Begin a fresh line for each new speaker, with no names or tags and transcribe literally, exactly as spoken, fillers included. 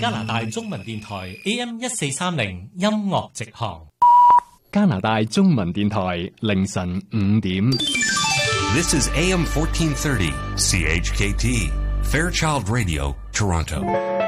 加拿大中文電台 A M 一四三零音樂直航。
加拿大中文電台凌晨五點。
This is A M fourteen thirty C H K T Fairchild Radio Toronto.